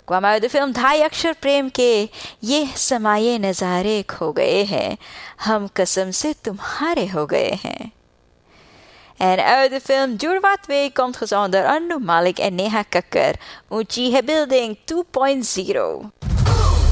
क्वाम uit de film ढाई अक्षर प्रेम के ये समाये नज़ारे खो गए हैं, हम कसम से तुम्हारे हो गए हैं. En uit de film Doorwaar 2 komt gezond door Anu Malik en Neha Kakkar. Uchiha Building 2.0.